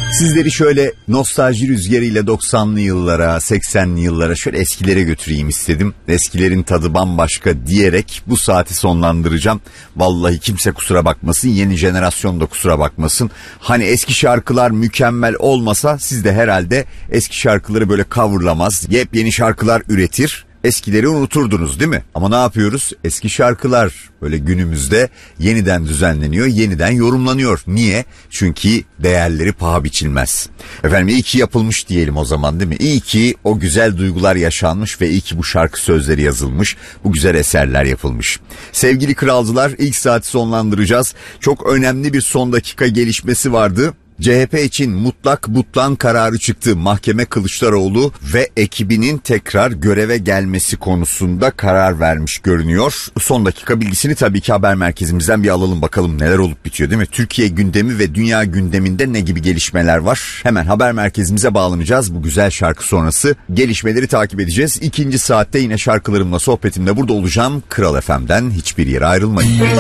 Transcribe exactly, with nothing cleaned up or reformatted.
Sizleri şöyle nostalji rüzgarıyla doksanlı yıllara, seksenli yıllara, şöyle eskilere götüreyim istedim. Eskilerin tadı bambaşka diyerek bu saati sonlandıracağım. Vallahi kimse kusura bakmasın, yeni jenerasyon da kusura bakmasın. Hani eski şarkılar mükemmel olmasa siz de herhalde eski şarkıları böyle coverlamaz, yepyeni şarkılar üretir. Eskileri unuturdunuz değil mi? Ama ne yapıyoruz? Eski şarkılar böyle günümüzde yeniden düzenleniyor, yeniden yorumlanıyor. Niye? Çünkü değerleri paha biçilmez. Efendim iyi ki yapılmış diyelim o zaman değil mi? İyi ki o güzel duygular yaşanmış ve iyi ki bu şarkı sözleri yazılmış, bu güzel eserler yapılmış. Sevgili kralcılar, ilk saati sonlandıracağız. Çok önemli bir son dakika gelişmesi vardı. C H P için mutlak butlan kararı çıktı. Mahkeme Kılıçdaroğlu ve ekibinin tekrar göreve gelmesi konusunda karar vermiş görünüyor. Son dakika bilgisini tabii ki haber merkezimizden bir alalım bakalım neler olup bitiyor değil mi? Türkiye gündemi ve dünya gündeminde ne gibi gelişmeler var? Hemen haber merkezimize bağlanacağız. Bu güzel şarkı sonrası gelişmeleri takip edeceğiz. İkinci saatte yine şarkılarımla sohbetimle burada olacağım. Kral F M'den hiçbir yere ayrılmayın.